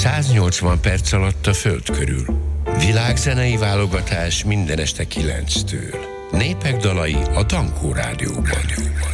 180 perc alatt a föld körül. Világzenei válogatás minden este 9-től. Népek dalai a Tankó Rádióban.